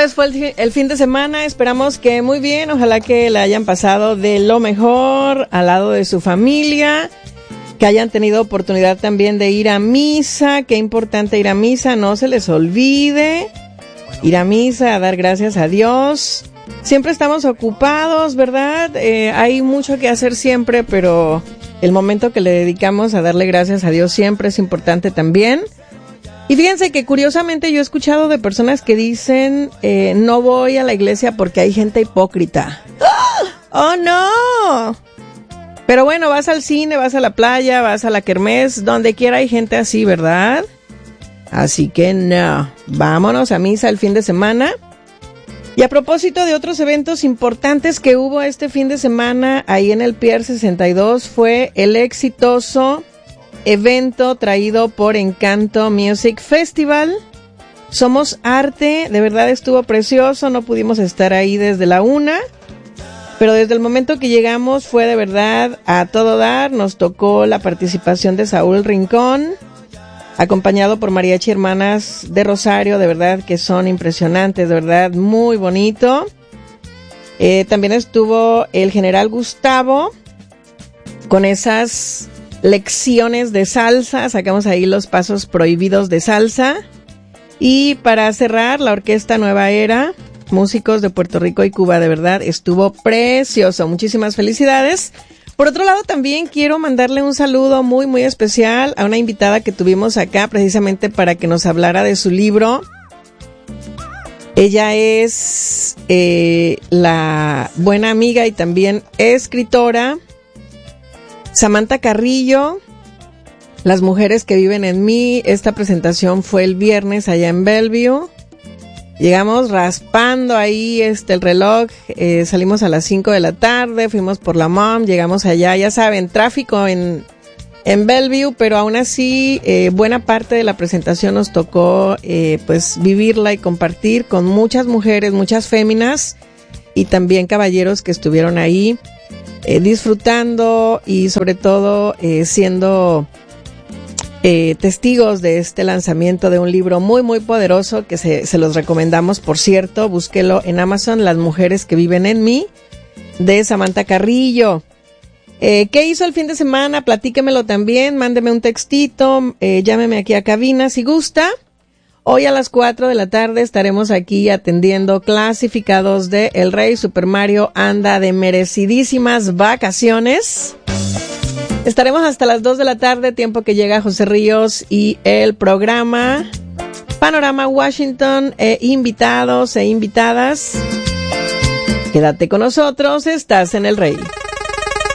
les fue el fin de semana? Esperamos que muy bien, ojalá que la hayan pasado de lo mejor al lado de su familia, que hayan tenido oportunidad también de ir a misa. Qué importante ir a misa, no se les olvide ir a misa, a dar gracias a Dios. Siempre estamos ocupados, ¿verdad? Hay mucho que hacer siempre, pero el momento que le dedicamos a darle gracias a Dios siempre es importante también. Y fíjense que curiosamente yo he escuchado de personas que dicen, no voy a la iglesia porque hay gente hipócrita. ¡Oh, no! Pero bueno, vas al cine, vas a la playa, vas a la kermés, donde quiera hay gente así, ¿verdad? Así que no, vámonos a misa el fin de semana. Y a propósito de otros eventos importantes que hubo este fin de semana ahí en el Pier 62, fue el exitoso evento traído por Encanto Music Festival. Somos Arte, de verdad estuvo precioso, no pudimos estar ahí desde la 1, pero desde el momento que llegamos fue de verdad a todo dar. Nos tocó la participación de Saúl Rincón, acompañado por Mariachi Hermanas de Rosario, de verdad que son impresionantes, de verdad muy bonito. También estuvo el General Gustavo con esas lecciones de salsa, sacamos ahí los pasos prohibidos de salsa. Y para cerrar, la Orquesta Nueva Era, músicos de Puerto Rico y Cuba, de verdad estuvo precioso, muchísimas felicidades. Por otro lado, también quiero mandarle un saludo muy, muy especial a una invitada que tuvimos acá precisamente para que nos hablara de su libro. Ella es la buena amiga y también escritora Samantha Carrillo, Las mujeres que viven en mí. Esta presentación fue el viernes allá en Bellevue. Llegamos raspando ahí el reloj, salimos a las 5 de la tarde, fuimos por la MOM, llegamos allá, ya saben, tráfico en Bellevue, pero aún así buena parte de la presentación nos tocó pues vivirla y compartir con muchas mujeres, muchas féminas y también caballeros que estuvieron ahí disfrutando y sobre todo siendo testigos de este lanzamiento de un libro muy muy poderoso que se los recomendamos, por cierto, búsquelo en Amazon, Las mujeres que viven en mí, de Samantha Carrillo. ¿Qué hizo el fin de semana? Platíquemelo también, mándeme un textito, llámeme aquí a cabina si gusta. Hoy a las 4 de la tarde estaremos aquí atendiendo clasificados de El Rey. Super Mario anda de merecidísimas vacaciones. Estaremos hasta las 2 de la tarde, tiempo que llega José Ríos y el programa Panorama Washington, invitados e invitadas. Quédate con nosotros, estás en El Rey.